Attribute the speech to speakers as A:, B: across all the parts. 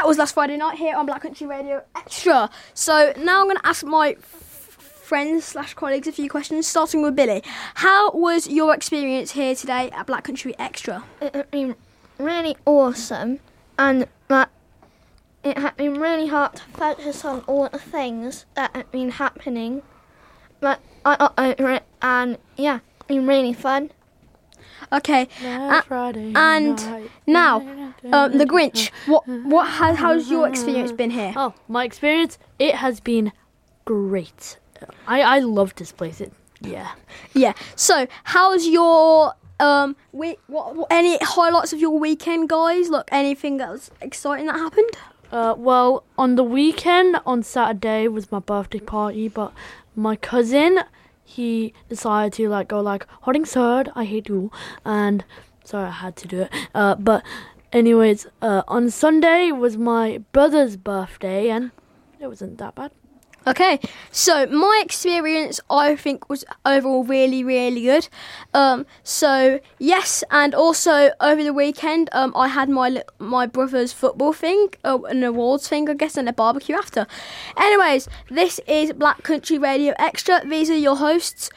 A: was last Friday night here on Black Country Radio Extra. So now I'm going to ask my friends/colleagues a few questions, starting with Billy. How was your experience here today at Black Country Extra?
B: It had been really awesome, and it had been really hard to focus on all the things that had been happening. But I got over it, and yeah, it's been really fun.
A: Okay, and now, the Grinch. How's your experience been here?
C: Oh, my experience, it has been great. I love this place.
A: Yeah. So, how's your week? What any highlights of your weekend, guys? Look, anything that was exciting that happened?
C: Well, on the weekend, on Saturday was my birthday party, but my cousin, he decided to go holding sword, I hate you, and sorry I had to do it. But anyways, on Sunday was my brother's birthday, and it wasn't that bad.
A: Okay, so my experience, I think, was overall really, really good. So yes, and also over the weekend, I had my brother's football thing, an awards thing, I guess, and a barbecue after. Anyways, this is Black Country Radio Extra. These are your hosts,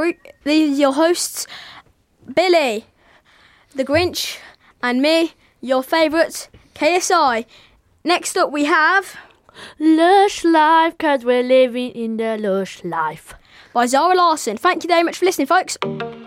A: Billy, the Grinch, and me, your favourite, KSI. Next up, we have
C: Lush Life, 'cause we're living in the lush life,
A: by Zara Larsson. Thank you very much for listening, folks.